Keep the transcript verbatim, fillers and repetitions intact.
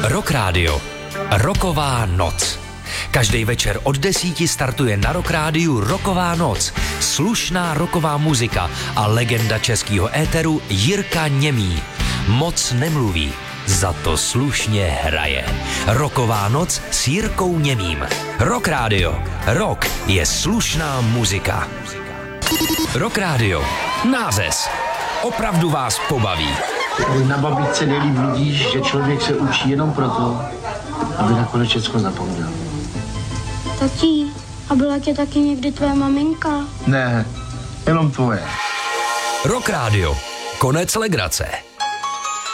Rock Radio. Rocková noc. Každý večer od desíti startuje na Rock Rádiu Rocková noc. Slušná rocková muzika a legenda českého éteru Jirka Němý. Moc nemluví, za to slušně hraje. Rocková noc s Jirkou Němým. Rock Radio. Rock je slušná muzika. Rock Radio. Nářez. Opravdu vás pobaví. Na babičce nejlíp vidíš, že člověk se učí jenom proto, aby nakonec všechno zapomněl. Tatí, a byla tě taky někdy tvoje maminka? Ne, jenom tvoje. Rock Radio. Konec legrace.